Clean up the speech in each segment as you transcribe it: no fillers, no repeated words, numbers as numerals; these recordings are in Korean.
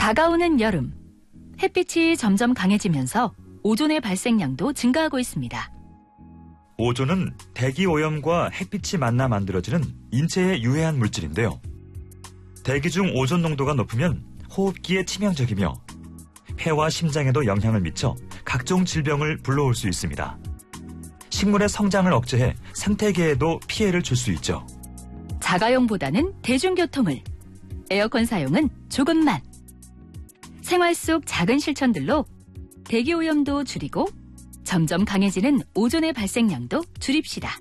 다가오는 여름, 햇빛이 점점 강해지면서 오존의 발생량도 증가하고 있습니다. 오존은 대기 오염과 햇빛이 만나 만들어지는 인체에 유해한 물질인데요. 대기 중 오존 농도가 높으면 호흡기에 치명적이며 폐와 심장에도 영향을 미쳐 각종 질병을 불러올 수 있습니다. 식물의 성장을 억제해 생태계에도 피해를 줄 수 있죠. 자가용보다는 대중교통을, 에어컨 사용은 조금만. 생활 속 작은 실천들로 대기오염도 줄이고 점점 강해지는 오존의 발생량도 줄입시다.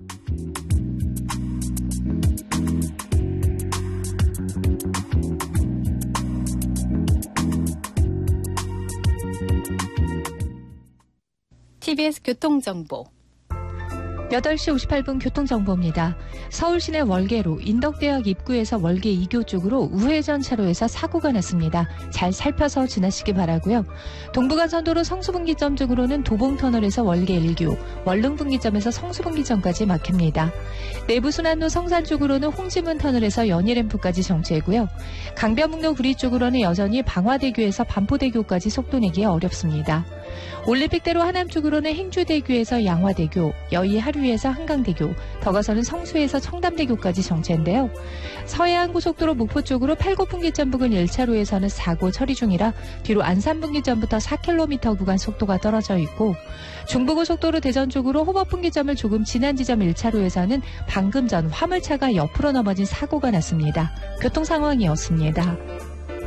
TBS 교통정보 8시 58분 교통정보입니다. 서울 시내 월계로 인덕대학 입구에서 월계 2교 쪽으로 우회전 차로에서 사고가 났습니다. 잘 살펴서 지나시기 바라고요. 동부간선도로 성수분기점 쪽으로는 도봉터널에서 월계 1교, 월릉분기점에서 성수분기점까지 막힙니다. 내부순환로 성산 쪽으로는 홍지문 터널에서 연희램프까지 정체고요. 강변북로 구리 쪽으로는 여전히 방화대교에서 반포대교까지 속도 내기 어렵습니다. 올림픽대로 하남 쪽으로는 행주대교에서 양화대교, 여의 하류에서 한강대교, 더 가서는 성수에서 청담대교까지 정체인데요. 서해안고속도로 목포 쪽으로 팔곡분기점 부근 1차로에서는 사고 처리 중이라 뒤로 안산분기점부터 4km 구간 속도가 떨어져 있고, 중부고속도로 대전 쪽으로 호법분기점을 조금 지난 지점 1차로에서는 방금 전 화물차가 옆으로 넘어진 사고가 났습니다. 교통 상황이었습니다.